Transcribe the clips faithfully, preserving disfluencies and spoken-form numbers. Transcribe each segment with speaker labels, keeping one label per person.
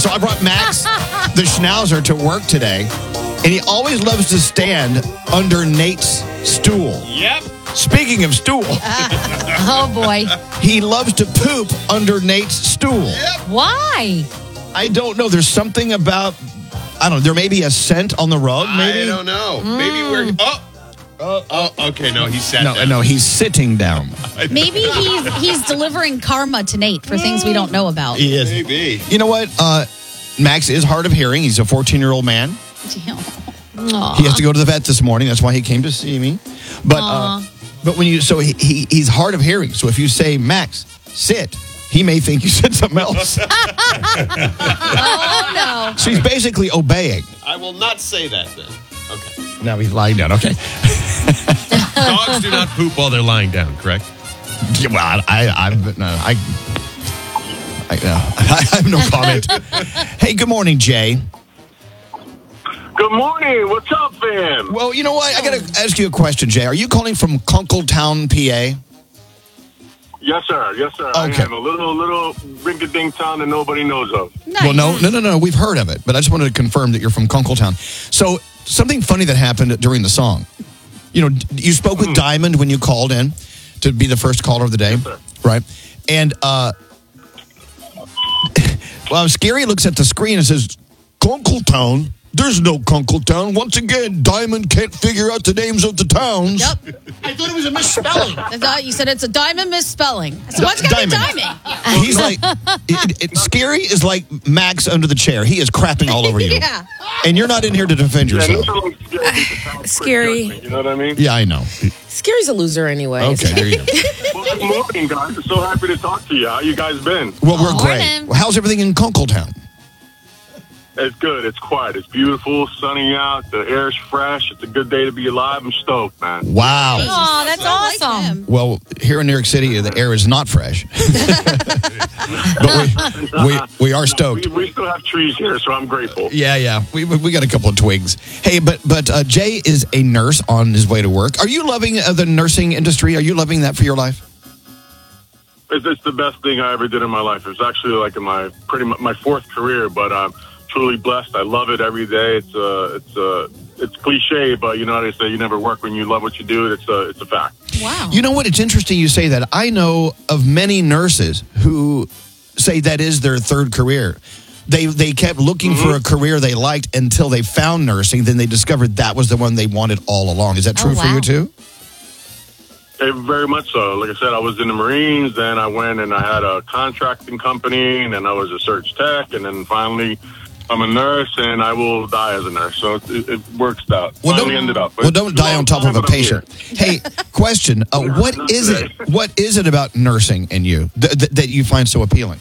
Speaker 1: So I brought Max, the Schnauzer, to work today, and he always loves to stand under Nate's stool.
Speaker 2: Yep.
Speaker 1: Speaking of stool,
Speaker 3: Oh, boy.
Speaker 1: he loves to poop under Nate's stool.
Speaker 2: Yep.
Speaker 3: Why?
Speaker 1: I don't know. There's something about, I don't know, there may be a scent on the rug, maybe?
Speaker 2: I don't know. Maybe we're... Oh. Oh, oh, okay. No, he sat
Speaker 1: No,
Speaker 2: down.
Speaker 1: no, he's sitting down.
Speaker 3: Maybe he's he's delivering karma to Nate for things we don't know about.
Speaker 1: He is.
Speaker 2: Maybe.
Speaker 1: You know what? Uh, Max is hard of hearing. He's a fourteen-year-old man.
Speaker 3: Aw.
Speaker 1: He has to go to the vet this morning. That's why he came to see me. But uh, but when you so he, he he's hard of hearing. So if you say, Max, sit, he may think you said something else.
Speaker 3: Oh, no.
Speaker 1: So he's basically obeying.
Speaker 2: I will not say that then. Okay.
Speaker 1: Now he's lying down. Okay.
Speaker 2: Dogs do not poop while they're lying down, correct?
Speaker 1: Yeah, well, I I no, I I, no, I have no comment. Hey, good morning, Jay.
Speaker 4: Good morning. What's up, fam?
Speaker 1: Well, you know what? I got to ask you a question, Jay. Are you calling from Kunkletown, P A?
Speaker 4: Yes, sir. Yes, sir.
Speaker 1: Okay.
Speaker 4: I am a little, little rinky-dink town that nobody knows of.
Speaker 3: Nice.
Speaker 1: Well, no, no, no, no. We've heard of it, but I just wanted to confirm that you're from Kunkletown. So, something funny that happened during the song. You know, you spoke with Diamond when you called in to be the first caller of the day,
Speaker 4: Yes, sir.
Speaker 1: right? And uh, well, Scary looks at the screen and says, "Kunkletown? There's no Kunkletown." Once again, Diamond can't figure out the names of the towns.
Speaker 3: Yep.
Speaker 1: I thought it was a misspelling.
Speaker 3: I thought you said it's a diamond misspelling. So what's going to be
Speaker 1: Diamond.
Speaker 3: diamond?
Speaker 1: He's like, it, it, Scary is like Max under the chair. He is crapping all over you.
Speaker 3: Yeah.
Speaker 1: And you're not in here to defend
Speaker 4: Yeah,
Speaker 1: yourself.
Speaker 4: those are like scary to sound quick
Speaker 5: Scary.
Speaker 4: judgment, You know what I mean?
Speaker 1: Yeah, I know.
Speaker 5: Scary's a loser anyway.
Speaker 1: Okay, there you go.
Speaker 4: Well, good morning, guys. I'm so happy to talk to you. How you guys been?
Speaker 1: Well, we're
Speaker 3: Morning.
Speaker 1: great. Well, how's everything in Kunkletown?
Speaker 4: It's good. It's quiet. It's beautiful. Sunny out. The air's fresh. It's a good day to be alive. I'm stoked, man.
Speaker 1: Wow.
Speaker 3: Oh, that's awesome.
Speaker 1: Well, here in New York City, the air is not fresh. But we, we, we are stoked.
Speaker 4: We, we still have trees here, so I'm grateful.
Speaker 1: Yeah, yeah. We, we got a couple of twigs. Hey, but but uh, Jay is a nurse on his way to work. Are you loving uh, the nursing industry? Are you loving that for your life?
Speaker 4: It's, it's the best thing I ever did in my life. It was actually like in my pretty much my fourth career, but I'm truly blessed. I love it every day. It's uh, it's uh, it's cliche, but you know how they say you never work when you love what you do. It's a it's a fact.
Speaker 3: Wow.
Speaker 1: You know what? It's interesting you say that. I know of many nurses who say that is their third career. They they kept looking
Speaker 4: Mm-hmm.
Speaker 1: for a career they liked until they found nursing. Then they discovered that was the one they wanted all along. Is that true
Speaker 3: Oh,
Speaker 1: for
Speaker 3: wow.
Speaker 1: you too?
Speaker 4: Eh, very much so. Like I said, I was in the Marines, then I went and I had a contracting company, and then I was a search tech, and then finally I'm a nurse, and I will die as a nurse. So it, it works out.
Speaker 1: Well,
Speaker 4: finally
Speaker 1: don't,
Speaker 4: ended up.
Speaker 1: well, don't
Speaker 4: It's a
Speaker 1: die
Speaker 4: long
Speaker 1: on top
Speaker 4: time,
Speaker 1: of a
Speaker 4: but I'm here.
Speaker 1: patient. Hey, question: uh, What is it? What is it about nursing in you th- th- that you find so appealing?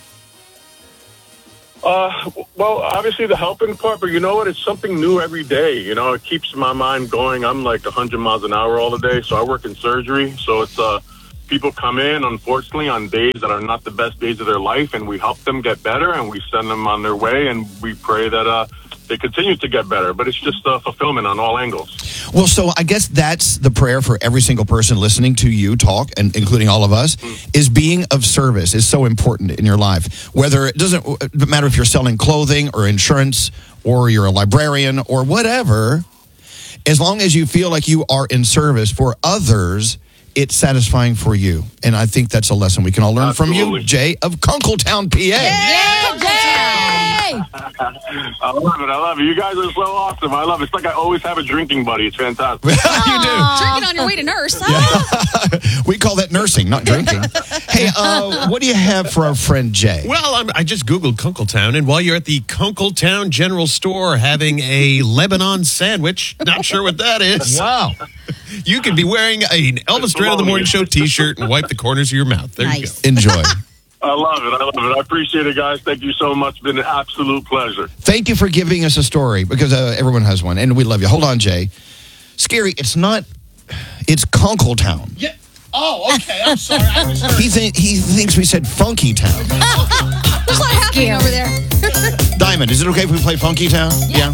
Speaker 4: Uh, well, obviously the helping part, but you know what? It's something new every day. You know, it keeps my mind going. I'm like one hundred miles an hour all the day, so I work in surgery. So it's uh, people come in, unfortunately, on days that are not the best days of their life, and we help them get better, and we send them on their way, and we pray that uh, they continue to get better. But it's just uh, fulfillment on all angles.
Speaker 1: Well, so I guess that's the prayer for every single person listening to you talk, and including all of us, is being of service is so important in your life. Whether it doesn't matter if you're selling clothing or insurance or you're a librarian or whatever, as long as you feel like you are in service for others, it's satisfying for you. And I think that's a lesson we can all learn from
Speaker 4: Absolutely.
Speaker 1: you, Jay of Kunkletown, P A.
Speaker 3: Yeah, Jay!
Speaker 4: I love it. I love it. You guys are so awesome. I love it. It's like I always have a drinking buddy. It's fantastic.
Speaker 1: You
Speaker 3: Drinking on your way to nurse.
Speaker 1: do. We call that nursing, not drinking. Hey, uh, what do you have for our friend Jay?
Speaker 2: Well, I'm, I just Googled Kunkletown, and while you're at the Kunkletown General Store having a Lebanon sandwich, not sure what that is,
Speaker 1: Wow.
Speaker 2: you could be wearing an Elvis Duran of the Morning Show t-shirt and wipe the corners of your mouth. There
Speaker 3: Nice.
Speaker 2: you
Speaker 1: Enjoy.
Speaker 4: I love it. I love it. I appreciate it, guys. Thank you so much. It's been an absolute pleasure.
Speaker 1: Thank you for giving us a story, because uh, everyone has one, and we love you. Hold on, Jay. Scary, it's not, it's Kunkletown.
Speaker 6: Yeah. Oh, okay. I'm sorry. I was
Speaker 1: He, think, he thinks we said Funky Town.
Speaker 3: There's a lot happening over there.
Speaker 1: Diamond, is it okay if we play Funky Town? Yeah.